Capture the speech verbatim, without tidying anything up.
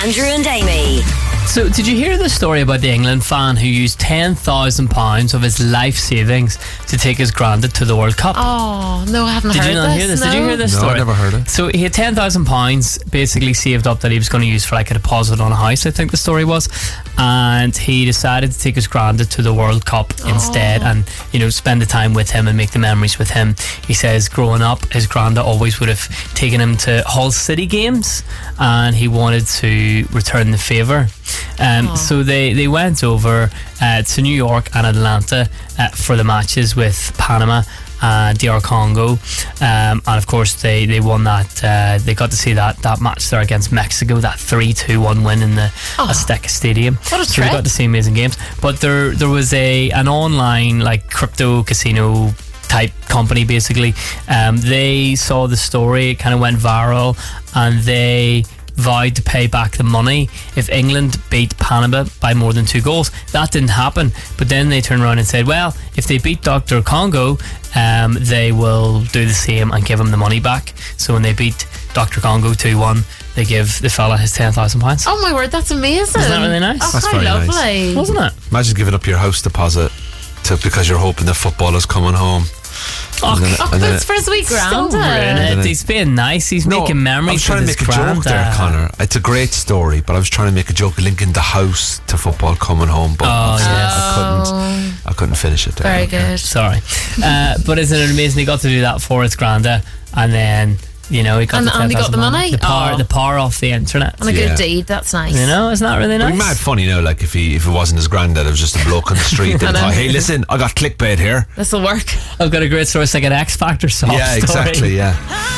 Andrew and Amy. So, did you hear the story about the England fan who used ten thousand pounds of his life savings to take his granddad to the World Cup? Oh, no, I haven't Did heard you not this. hear this? No. Did you hear this No, story? I never heard it. So, he had ten thousand pounds basically saved up that he was going to use for like a deposit on a house, I think the story was. And he decided to take his granddad to the World Cup instead and, you know, spend the time with him and make the memories with him. He says growing up, his granddad always would have taken him to Hull City games and he wanted to return the favour. Um, so they, they went over uh, to New York and Atlanta uh, for the matches with Panama and D R Congo, um, and of course they, they won that. Uh, they got to see that, that match there against Mexico, that three two one win in the Oh. Azteca Stadium. What a so they trip. got to see amazing games. But there there was a an online like crypto casino type company basically. Um, they saw the story, it kind of went viral, and they vowed to pay back the money if England beat Panama by more than two goals. That didn't happen, but then they turned around and said, well, if they beat Doctor Congo, um, they will do the same and give him the money back. So when they beat Doctor Congo two one, they give the fella his ten thousand pounds. Oh my word, that's amazing. Isn't that really nice? Oh, That's how very nice. lovely. Wasn't it? Imagine giving up your house deposit to because you're hoping the footballer's coming home. Oh, And then it- Oh, and then that's it- for his wee Don't ruin granddad. it. He's being nice. He's making memories I was trying to with make his a joke there, granddad. Connor. It's a great story, but I was trying to make a joke linking the house to football coming home, but Oh, I, yes. I couldn't. I couldn't finish it there. Very Okay. good. Sorry. Uh, but isn't it amazing? He got to do that for his granddad, and then, you know, he got And- the and he got ten thousand the money? The power, Oh. the power off the internet. On a Yeah. good deed, that's nice. You know, isn't that really It'd nice? be mad funny now, like if he if it wasn't his granddad, it was just a bloke on the street that I know. thought, hey, listen, I got clickbait here. This'll work. I've got a great story. It's like an X Factor soft Yeah, story. exactly, yeah.